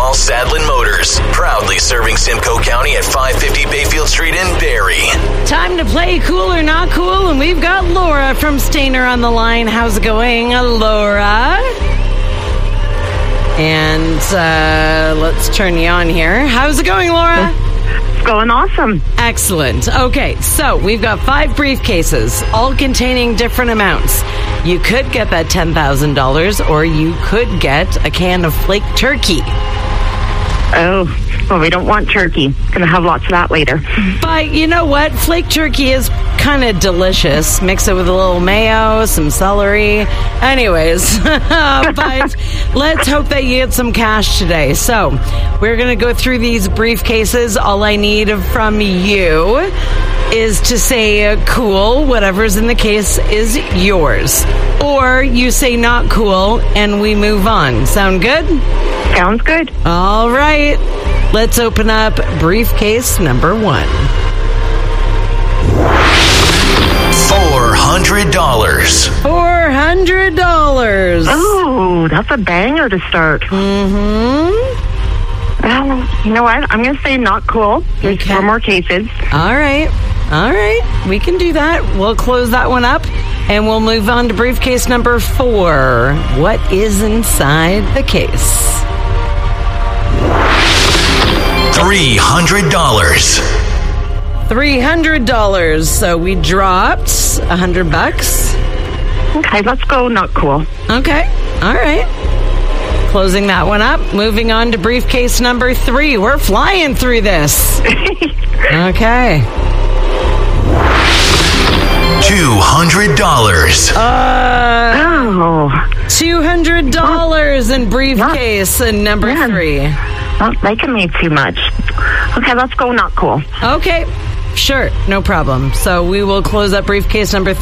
Call Sadlin Motors. Proudly serving Simcoe County at 550 Bayfield Street in Barrie. Time to play Cool or Not Cool, and we've got Laura from Stainer on the line. How's it going, Laura? And let's turn you on here. How's it going, Laura? It's going awesome. Excellent. Okay, so we've got 5 briefcases, all containing different amounts. You could get that $10,000, or you could get a can of flake turkey. Oh, well, we don't want turkey. Gonna have lots of that later. But you know what? Flake turkey is kind of delicious. Mix it with a little mayo, some celery. Anyways, but let's hope that you get some cash today. So we're going to go through these briefcases. All I need from you is to say cool. Whatever's in the case is yours. Or you say not cool and we move on. Sound good? Sounds good. All right. Let's open up briefcase number 1. $400. $400. Oh, that's a banger to start. Mm-hmm. Well, you know what? I'm going to say not cool. There's 4 more cases. All right. We can do that. We'll close that one up, and we'll move on to briefcase number 4. What is inside the case? $300. $300. So we dropped $100. Okay, let's go not cool. Okay. All right. Closing that one up. Moving on to briefcase number 3. We're flying through this. Okay. $200. Oh. $200 in briefcase and number 3. Not liking me too much. Okay, let's go not cool. Okay. Sure, no problem. So we will close up briefcase number 3.